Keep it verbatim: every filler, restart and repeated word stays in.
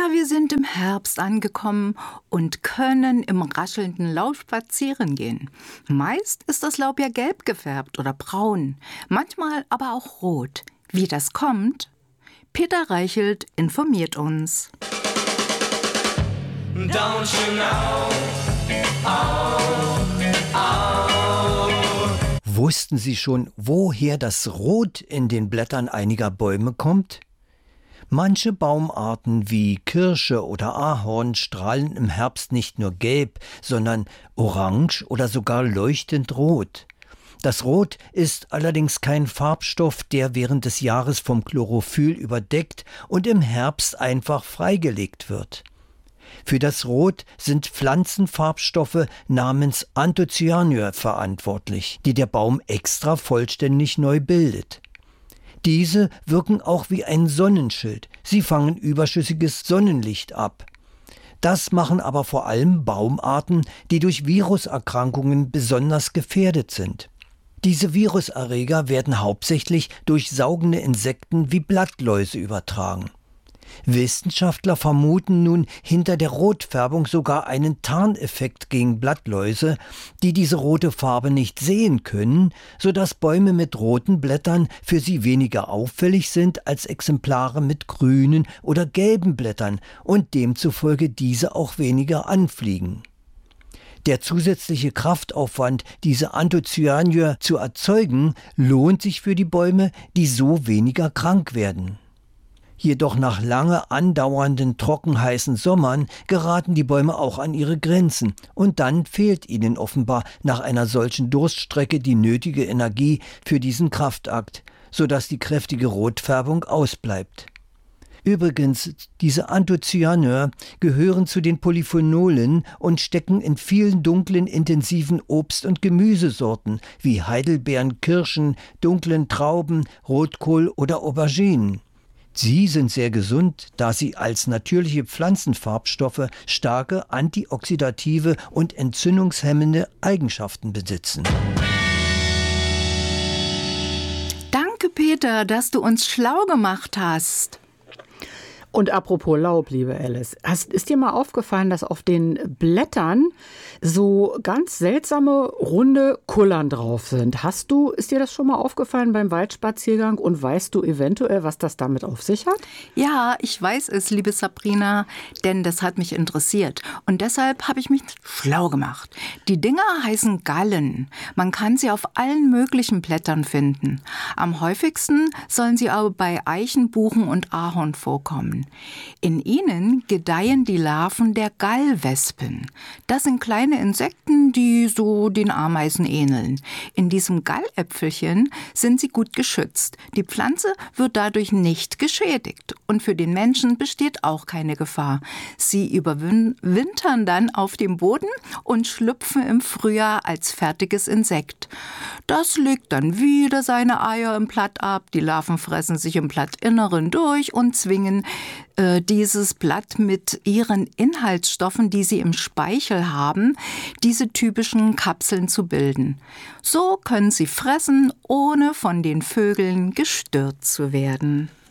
wir sind im Herbst angekommen und können im raschelnden Laub spazieren gehen. Meist ist das Laub ja gelb gefärbt oder braun, manchmal aber auch rot. Wie das kommt? Peter Reichelt informiert uns. Don't you know? Oh, oh. Wussten Sie schon, woher das Rot in den Blättern einiger Bäume kommt? Manche Baumarten wie Kirsche oder Ahorn strahlen im Herbst nicht nur gelb, sondern orange oder sogar leuchtend rot. Das Rot ist allerdings kein Farbstoff, der während des Jahres vom Chlorophyll überdeckt und im Herbst einfach freigelegt wird. Für das Rot sind Pflanzenfarbstoffe namens Anthocyanier verantwortlich, die der Baum extra vollständig neu bildet. Diese wirken auch wie ein Sonnenschild. Sie fangen überschüssiges Sonnenlicht ab. Das machen aber vor allem Baumarten, die durch Viruserkrankungen besonders gefährdet sind. Diese Viruserreger werden hauptsächlich durch saugende Insekten wie Blattläuse übertragen. Wissenschaftler vermuten nun hinter der Rotfärbung sogar einen Tarneffekt gegen Blattläuse, die diese rote Farbe nicht sehen können, sodass Bäume mit roten Blättern für sie weniger auffällig sind als Exemplare mit grünen oder gelben Blättern und demzufolge diese auch weniger anfliegen. Der zusätzliche Kraftaufwand, diese Anthocyanier zu erzeugen, lohnt sich für die Bäume, die so weniger krank werden. Jedoch nach lange andauernden trockenheißen Sommern geraten die Bäume auch an ihre Grenzen und dann fehlt ihnen offenbar nach einer solchen Durststrecke die nötige Energie für diesen Kraftakt, sodass die kräftige Rotfärbung ausbleibt. Übrigens, diese Anthocyanier gehören zu den Polyphenolen und stecken in vielen dunklen, intensiven Obst- und Gemüsesorten wie Heidelbeeren, Kirschen, dunklen Trauben, Rotkohl oder Auberginen. Sie sind sehr gesund, da sie als natürliche Pflanzenfarbstoffe starke antioxidative und entzündungshemmende Eigenschaften besitzen. Danke, Peter, dass du uns schlau gemacht hast. Und apropos Laub, liebe Alice, hast, ist dir mal aufgefallen, dass auf den Blättern so ganz seltsame, runde Kullern drauf sind? Hast du, ist dir das schon mal aufgefallen beim Waldspaziergang und weißt du eventuell, was das damit auf sich hat? Ja, ich weiß es, liebe Sabrina, denn das hat mich interessiert. Und deshalb habe ich mich schlau gemacht. Die Dinger heißen Gallen. Man kann sie auf allen möglichen Blättern finden. Am häufigsten sollen sie aber bei Eichen, Buchen und Ahorn vorkommen. In ihnen gedeihen die Larven der Gallwespen. Das sind kleine Insekten, die so den Ameisen ähneln. In diesem Galläpfelchen sind sie gut geschützt. Die Pflanze wird dadurch nicht geschädigt. Und für den Menschen besteht auch keine Gefahr. Sie überwintern dann auf dem Boden und schlüpfen im Frühjahr als fertiges Insekt. Das legt dann wieder seine Eier im Blatt ab. Die Larven fressen sich im Blattinneren durch und zwingen äh, dieses Blatt mit ihren Inhaltsstoffen, die sie im Speichel haben, diese typischen Kapseln zu bilden. So können sie fressen, ohne von den Vögeln gestört zu werden.